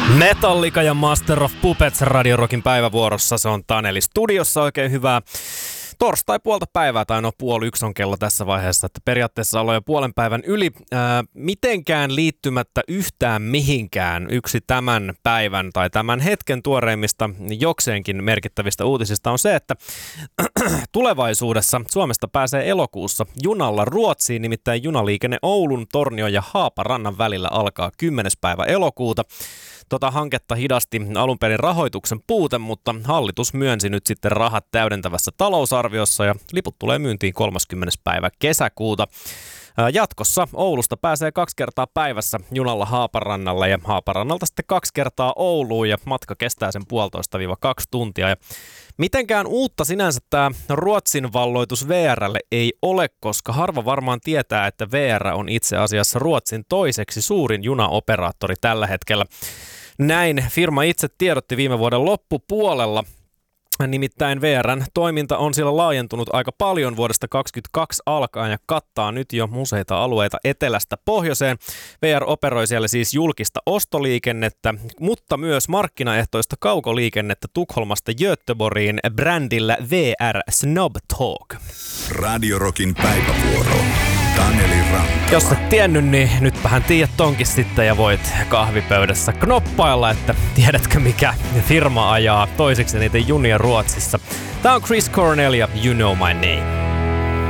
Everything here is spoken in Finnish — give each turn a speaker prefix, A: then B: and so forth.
A: Metallica ja Master of Puppets Radio Rockin päivävuorossa. Se on Taneli studiossa. Oikein hyvää torstai puolta päivää, tai no 12:30 on kello tässä vaiheessa, että periaatteessa ollaan jo puolen päivän yli. Mitenkään liittymättä yhtään mihinkään yksi tämän päivän tai tämän hetken tuoreimmista jokseenkin merkittävistä uutisista on se, että tulevaisuudessa Suomesta pääsee elokuussa junalla Ruotsiin, nimittäin junaliikenne Oulun, Tornion ja Haaparannan välillä alkaa 10. päivä elokuuta. Hanketta hidasti alun perin rahoituksen puute, mutta hallitus myönsi nyt sitten rahat täydentävässä talousarviossa ja liput tulee myyntiin 30. päivä kesäkuuta. Jatkossa Oulusta pääsee 2 kertaa päivässä junalla Haaparannalle ja Haaparannalta sitten 2 kertaa Ouluun ja matka kestää sen 1,5–2 tuntia. Ja mitenkään uutta sinänsä tämä Ruotsin valloitus VR:lle ei ole, koska harva varmaan tietää, että VR on itse asiassa Ruotsin toiseksi suurin junaoperaattori tällä hetkellä. Näin firma itse tiedotti viime vuoden loppupuolella. Nimittäin VR:n toiminta on siellä laajentunut aika paljon vuodesta 2022 alkaen ja kattaa nyt jo useita alueita etelästä pohjoiseen. VR operoi siellä siis julkista ostoliikennettä, mutta myös markkinaehtoista kaukoliikennettä Tukholmasta Göteborgiin brändillä VR Snobtåg.
B: Radio Rockin päivävuoro. Taneli Ranta.
A: Jos et tiennyt, niin nytpähän tiedät tonkin sitten ja voit kahvipöydässä knoppailla, että tiedätkö mikä firma ajaa toiseksi niitä junia Ruotsissa. Tää on Chris Cornell ja You Know My Name.